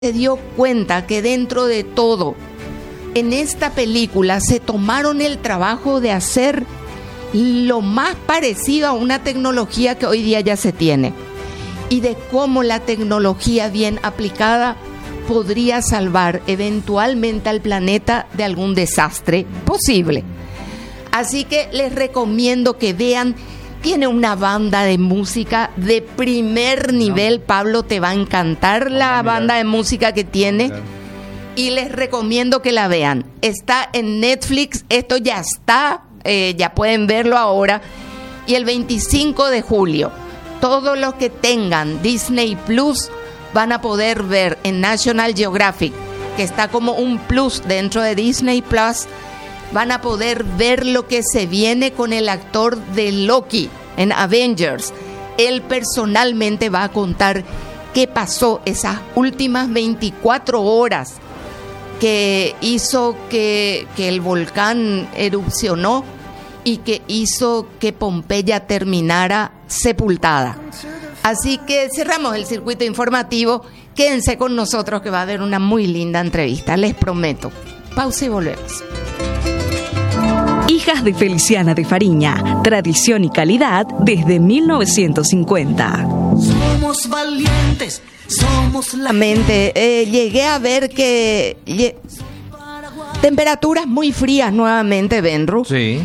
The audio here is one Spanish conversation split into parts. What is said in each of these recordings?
se dio cuenta que dentro de todo, en esta película se tomaron el trabajo de hacer lo más parecido a una tecnología que hoy día ya se tiene y de cómo la tecnología bien aplicada podría salvar eventualmente al planeta de algún desastre posible. Así que les recomiendo que vean. Tiene una banda de música de primer nivel. Pablo, te va a encantar la banda de música que tiene. Y les recomiendo que la vean. Está en Netflix. Esto ya está. Ya pueden verlo ahora. Y el 25 de julio, todos los que tengan Disney Plus van a poder ver en National Geographic, que está como un plus dentro de Disney Plus. Van a poder ver lo que se viene con el actor de Loki en Avengers. Él personalmente va a contar qué pasó esas últimas 24 horas que hizo que el volcán erupcionó y que hizo que Pompeya terminara sepultada. Así que cerramos el circuito informativo. Quédense con nosotros que va a haber una muy linda entrevista, les prometo. Pausa y volvemos. Hijas de Feliciana de Fariña, tradición y calidad desde 1950. Somos valientes, somos la mente. Llegué a ver que temperaturas muy frías nuevamente, Benru. Sí.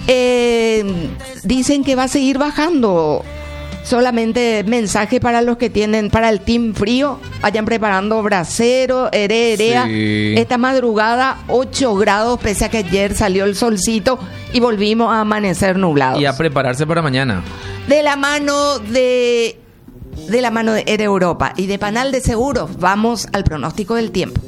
Dicen que va a seguir bajando. Solamente mensaje para los que tienen, para el team frío, vayan preparando brasero, herea. Sí. Esta madrugada 8 grados, pese a que ayer salió el solcito y volvimos a amanecer nublados. Y a prepararse para mañana. De la mano de Air Europa y de Panal de Seguros, vamos al pronóstico del tiempo.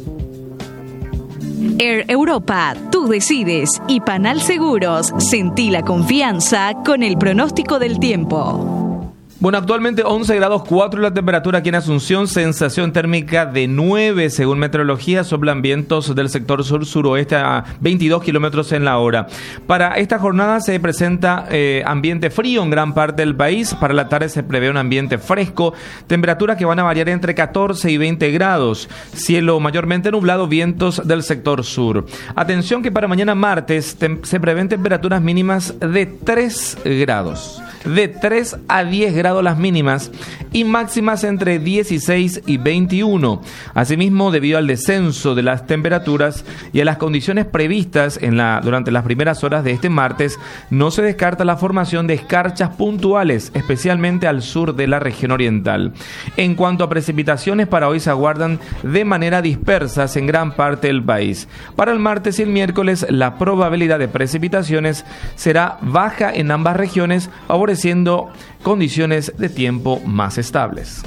Air Europa, tú decides, y Panal Seguros, sentí la confianza con el pronóstico del tiempo. Bueno, actualmente 11 grados 4 la temperatura aquí en Asunción, sensación térmica de 9 según meteorología, soplan vientos del sector sur-suroeste a 22 kilómetros en la hora. Para esta jornada se presenta ambiente frío en gran parte del país, para la tarde se prevé un ambiente fresco, temperaturas que van a variar entre 14 y 20 grados, cielo mayormente nublado, vientos del sector sur. Atención que para mañana martes se prevén temperaturas mínimas de 3 grados. De 3 a 10 grados las mínimas y máximas entre 16 y 21. Asimismo, debido al descenso de las temperaturas y a las condiciones previstas durante las primeras horas de este martes, no se descarta la formación de escarchas puntuales, especialmente al sur de la región oriental. En cuanto a precipitaciones, para hoy se aguardan de manera dispersas en gran parte del país. Para el martes y el miércoles, la probabilidad de precipitaciones será baja en ambas regiones, favoreciendo condiciones de tiempo más estables.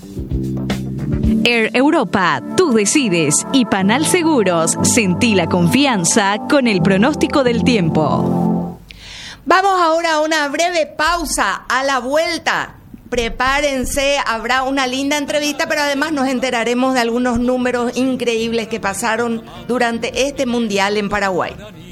Air Europa, tú decides, y Panal Seguros, sentí la confianza con el pronóstico del tiempo. Vamos ahora a una breve pausa. A la vuelta, prepárense, habrá una linda entrevista, pero además nos enteraremos de algunos números increíbles que pasaron durante este Mundial en Paraguay.